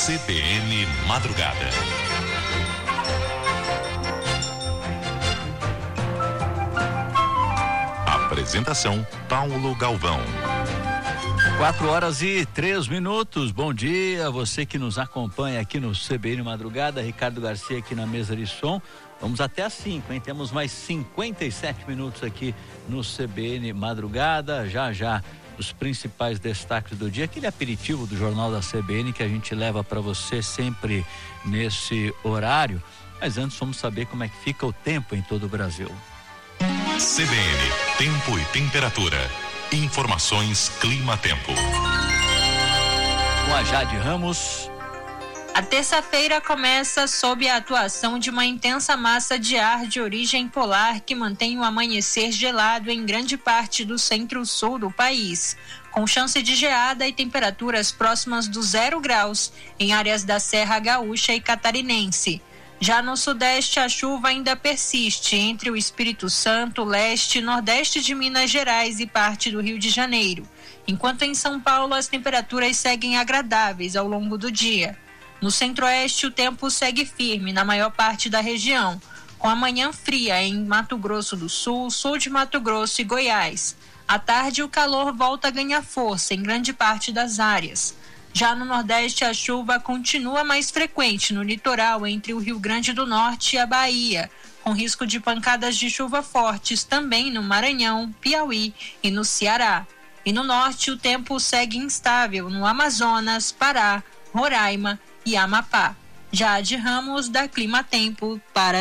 CBN Madrugada. Apresentação Paulo Galvão. 4h03. Bom dia, você que nos acompanha aqui no CBN Madrugada. Ricardo Garcia aqui na mesa de som. Vamos até às 5, hein? Temos mais 57 minutos aqui no CBN Madrugada. Já os principais destaques do dia, aquele aperitivo do Jornal da CBN que a gente leva para você sempre nesse horário. Mas antes vamos saber como é que fica o tempo em todo o Brasil. CBN, tempo e temperatura. Informações Clima-Tempo. Com a Jade Ramos. A terça-feira começa sob a atuação de uma intensa massa de ar de origem polar que mantém o amanhecer gelado em grande parte do centro-sul do país, com chance de geada e temperaturas próximas do 0 graus em áreas da Serra Gaúcha e Catarinense. Já no sudeste, a chuva ainda persiste entre o Espírito Santo, leste e nordeste de Minas Gerais e parte do Rio de Janeiro, enquanto em São Paulo as temperaturas seguem agradáveis ao longo do dia. No centro-oeste, o tempo segue firme na maior parte da região, com a manhã fria em Mato Grosso do Sul, sul de Mato Grosso e Goiás. À tarde, o calor volta a ganhar força em grande parte das áreas. Já no Nordeste, a chuva continua mais frequente no litoral entre o Rio Grande do Norte e a Bahia, com risco de pancadas de chuva fortes também no Maranhão, Piauí e no Ceará. E no Norte, o tempo segue instável no Amazonas, Pará, Roraima e Amapá. Jade Ramos, da Clima-Tempo, para